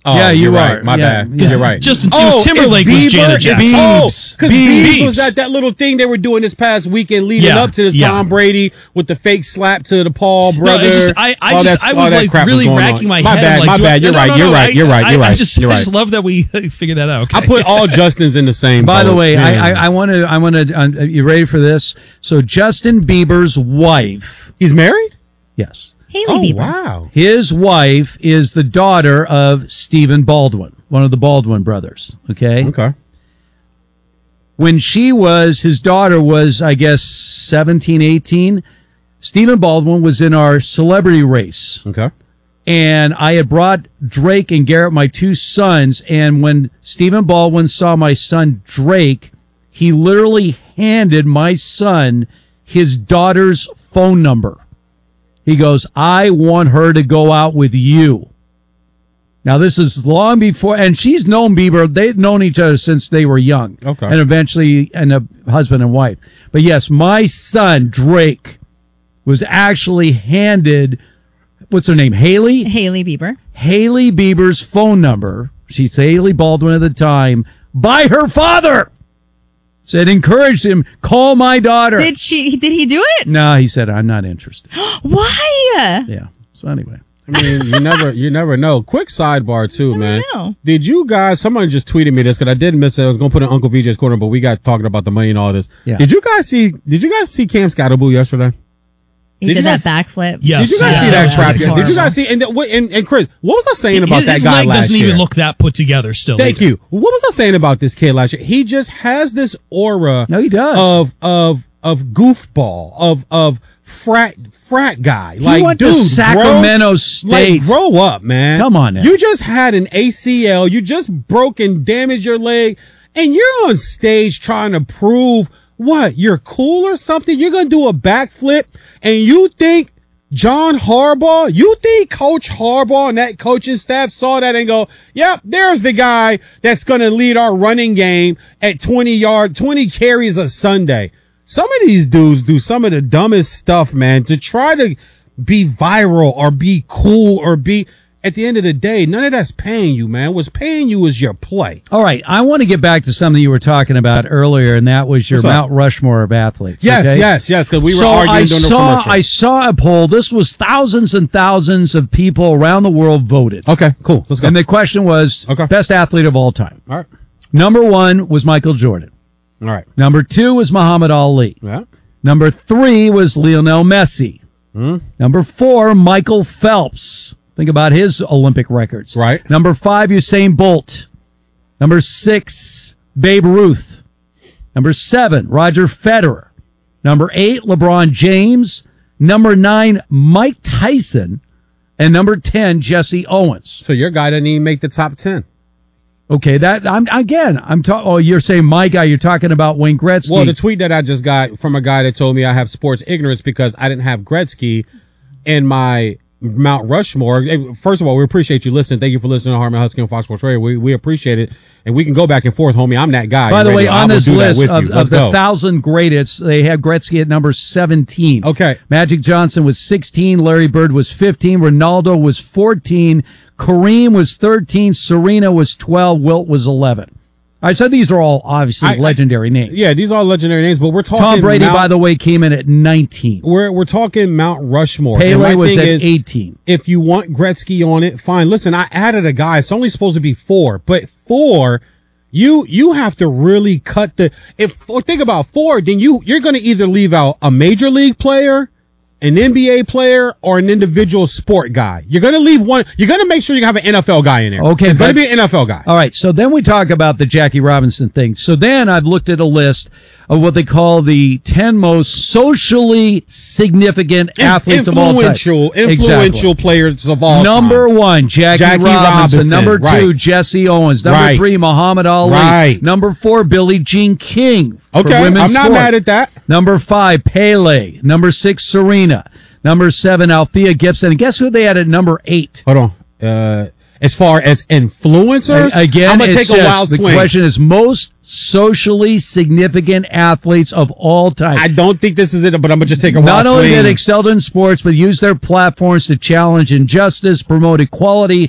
Oh, yeah, you're right. My bad. You're right. Justin Timberlake was Janet Jackson. Because Biebs was at that little thing they were doing this past weekend leading up to this Tom Brady with the fake slap to the Paul brother. I was like really racking my head. My bad. You're right. I just love that we figured that out. Okay. I put all Justins in the same. By the way, I want to. You ready for this? So Justin Bieber's wife. He's married? Yes. Hailey Bieber. Wow. His wife is the daughter of Stephen Baldwin, one of the Baldwin brothers. Okay. When his daughter was, I guess, 17, 18, Stephen Baldwin was in our celebrity race. Okay. And I had brought Drake and Garrett, my two sons, and when Stephen Baldwin saw my son Drake, he literally handed my son his daughter's phone number. He goes, I want her to go out with you. Now, this is long before, and she's known Bieber. They've known each other since they were young. Okay. And eventually, a husband and wife. But yes, my son, Drake, was actually handed, what's her name, Hailey? Hailey Bieber. Hailey Bieber's phone number. She's Hailey Baldwin at the time, by her father. Said, encouraged him, call my daughter. Did he do it? No, he said, I'm not interested. Why? Yeah. So anyway. I mean, you never know. Quick sidebar too, man. Know. Did you guys, someone just tweeted me this because I did miss it. I was going to put it in Uncle VJ's corner, but we got talking about the money and all this. Yeah. Did you guys see Cam Scatterboo yesterday? He did that backflip. Yes. Did you guys see that crap? Did you guys see? And Chris, what was I saying about that guy his leg last doesn't year? even look that put together still. Thank you. What was I saying about this kid last year? He just has this aura. No, he does. Of goofball, of frat guy. He went to Sacramento State. Like, grow up, man. Come on now. You just had an ACL. You just broke and damaged your leg, and you're on stage trying to prove what? You're cool or something? You're going to do a backflip, and you think John Harbaugh, you think Coach Harbaugh and that coaching staff saw that and go, yep, there's the guy that's going to lead our running game at 20 carries a Sunday. Some of these dudes do some of the dumbest stuff, man, to try to be viral or be cool or be, at the end of the day, none of that's paying you, man. What's paying you is your play. All right. I want to get back to something you were talking about earlier, and that was your Mount Rushmore of athletes. Yes, okay? yes, because we were arguing during the commercial. I saw a poll. This was thousands and thousands of people around the world voted. Okay, cool. Let's go. And the question was, best athlete of all time. All right. Number 1 was Michael Jordan. All right. Number 2 was Muhammad Ali. Yeah. Number 3 was Lionel Messi. Number 4, Michael Phelps. Think about his Olympic records. Right. Number 5, Usain Bolt. Number 6, Babe Ruth. Number 7, Roger Federer. Number 8, LeBron James. Number 9, Mike Tyson. And number 10, Jesse Owens. So your guy didn't even make the top 10. Okay, I'm talking. Oh, you're saying my guy. You're talking about Wayne Gretzky. Well, the tweet that I just got from a guy that told me I have sports ignorance because I didn't have Gretzky in my Mount Rushmore. Hey, first of all, we appreciate you listening. Thank you for listening to Harman Husky on Fox Sports Radio. We appreciate it, and we can go back and forth, homie. I'm that guy. By the way, on this list of the 1,000 greatest, they have Gretzky at number 17. Okay. Magic Johnson was 16. Larry Bird was 15. Ronaldo was 14. Kareem was 13. Serena was 12. Wilt was 11. I said these are all obviously legendary names. Yeah, these are all legendary names, but we're talking. Tom Brady, by the way, came in at 19. We're talking Mount Rushmore. Pele was at 18. If you want Gretzky on it, fine. Listen, I added a guy. It's only supposed to be 4, but 4, you have to really cut think about 4, then you're going to either leave out a major league player, an NBA player, or an individual sport guy. You're going to leave one. You're going to make sure you have an NFL guy in there. Okay. It's going to be an NFL guy. All right. So then we talk about the Jackie Robinson thing. So then I've looked at a list of what they call the 10 most socially significant athletes of all time. Influential players of all time. Number 1, Jackie Robinson. Number 2, Jesse Owens. Number 3, Muhammad Ali. Right. Number 4, Billie Jean King. Okay, I'm not mad at that. Number 5, Pele. Number 6, Serena. Number 7, Althea Gibson. And guess who they had at number 8? Hold on. As far as influencers, again, I'm going to take a wild swing. The question is most socially significant athletes of all time. I don't think this is it, but I'm going to just take a wild swing. Not only that excelled in sports, but used their platforms to challenge injustice, promote equality,